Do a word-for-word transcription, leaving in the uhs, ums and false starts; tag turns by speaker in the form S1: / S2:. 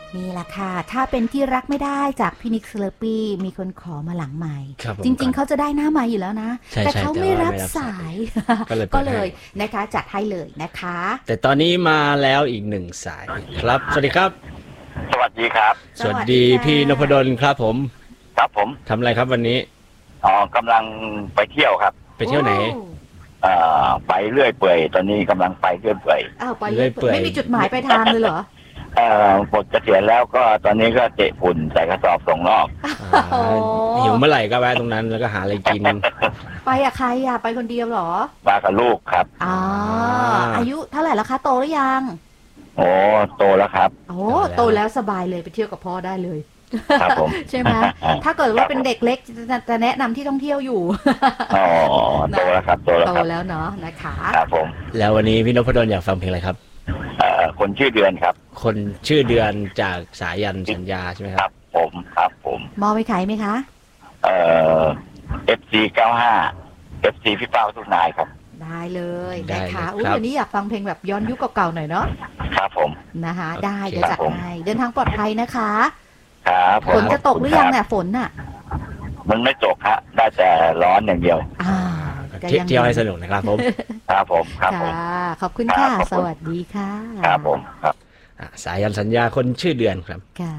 S1: นี่แหละค่ะถ้าเป็นที่รักไม่ได้จากพี่นิกสเลอร์ปี้มีคนขอมาหลังใหม่
S2: ครับผม
S1: จริงๆเขาจะได้หน้าใหม่อยู่แล้วนะ
S2: ใช่
S1: แต่
S2: ใช่
S1: เขา
S2: แต่
S1: ไม่
S2: ว่า
S1: รับ
S2: ไม่รับ
S1: สาย
S2: ก็เลยเปิด
S1: ก็เลย
S2: ให้
S1: นะคะจัดให้เลยนะคะ
S2: แต่ตอนนี้มาแล้วอีกหนึ่งสายครับ สวัสดีครับ
S3: สวัสดีครับ
S2: สวัสดีพี่นพดลครับผม
S3: ครับผม
S2: ทำอะไรครับวันนี้
S3: อ๋อกำลังไปเที่ยวครับ
S2: ไปเที่ยวไหน
S1: โอ้
S3: เอ่อไปเรื่อยเปื่อยตอนนี้กำลังไปเรื่อยเปื่อย
S1: อ้าวไป
S2: เรื่อยเปื่อย
S1: ไม่มีจุดหมายปลายทางเลยเหรอ
S3: เอ่อปลดเกษียณแล้วก็ตอนนี้ก็เตะฝุ่นใส่กระสอบส่งนอก
S2: อ่าหิวเมื่อไหร่ก็แวะตรงนั้นแล้วก็หาอะไรกิน
S1: ไปอะใครอะไปคนเดียวเหรอ
S3: มากับลูกครับ
S1: อ๋อ
S2: อ่า
S1: อายุเท่าไหร่แล้วคะโตหรือยัง
S3: โอ้โตแล้วครับ
S1: โอ้
S2: โตแล้ว
S1: โตแล้วสบายเลยไปเที่ยวกับพ่อได้เลย
S3: ครับผม
S1: ใช่ไหมถ้าเกิดว่าเป็นเด็กเล็กจะจะแนะนำที่ท่องเที่ยวอยู่
S3: อ๋อโตแล้วครับโตแล้ว
S1: โต
S3: ครับ
S1: แล้วเนาะนะคะ
S3: ครับผม
S2: แล้ววันนี้พี่นพดลอยากฟังเพลงอะไรครับ
S3: เอ่อคนชื่อเดือนครับ
S2: คนชื่อเดือนจากสายันสัญญาใช่ไหมค
S3: ค
S2: รั
S3: รับ บผมครับผม
S1: มอไปขายไหมคะ
S3: เอ่อ เอฟ ซี เก้าห้า เอฟ ซี พี่เป้าทุกนายครับ
S1: ได้เลย
S2: ได้
S1: นะคะ
S2: เลย
S1: อุ้ย
S2: ครับ
S1: วันนี้อยากฟังเพลงแบบย้อนยุคเก่าๆหน่อยเนาะ
S3: ครับผม
S1: นะคะ
S2: โอเค
S1: ได้เดี๋ยวจัด
S3: ครับผม
S1: ให้เดินทางปลอดภัยนะคะ
S3: ครับผม
S1: ฝนจะตกหรือยัง
S3: คบ
S1: เนี่ยฝนน่ะ
S3: มันไม่ตกฮะได้แต่ร้อนอย่างเดียว
S1: อ่า
S2: เที่ยวเที่ยวให้สนุกนะครับผม
S3: ครับผมครับผม
S1: ค่ะขอบคุณค่ะ
S3: ครับขอบคุณ
S1: สวัสดีค่ะ
S3: ครับผมครับ
S2: อ่ะสายันสัญญาคนชื่อเดือนครับ
S1: ค่ะ